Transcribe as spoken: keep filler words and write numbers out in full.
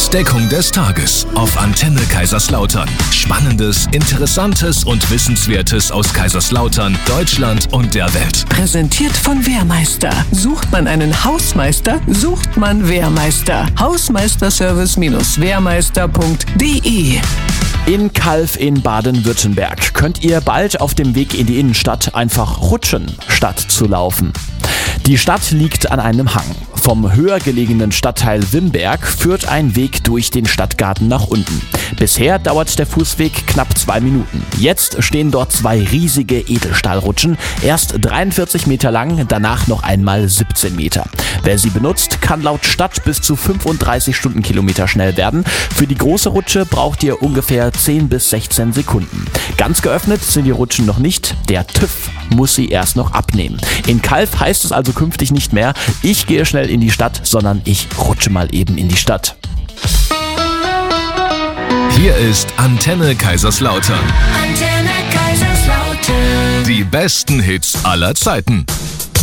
Entdeckung des Tages auf Antenne Kaiserslautern. Spannendes, Interessantes und Wissenswertes aus Kaiserslautern, Deutschland und der Welt. Präsentiert von Wehrmeister. Sucht man einen Hausmeister, sucht man Wehrmeister. Hausmeisterservice Wehrmeister punkt de. In Calw in Baden-Württemberg könnt ihr bald auf dem Weg in die Innenstadt einfach rutschen, statt zu laufen. Die Stadt liegt an einem Hang. Vom höher gelegenen Stadtteil Wimberg führt ein Weg durch den Stadtgarten nach unten. Bisher dauert der Fußweg knapp zwei Minuten. Jetzt stehen dort zwei riesige Edelstahlrutschen, erst dreiundvierzig Meter lang, danach noch einmal siebzehn Meter. Wer sie benutzt, kann laut Stadt bis zu fünfunddreißig Stundenkilometer schnell werden. Für die große Rutsche braucht ihr ungefähr zehn bis sechzehn Sekunden. Ganz geöffnet sind die Rutschen noch nicht. Der TÜV muss sie erst noch abnehmen. In Calw heißt es also künftig nicht mehr, ich gehe schnell in die Stadt, sondern ich rutsche mal eben in die Stadt. Hier ist Antenne Kaiserslautern. Antenne Kaiserslautern. Die besten Hits aller Zeiten.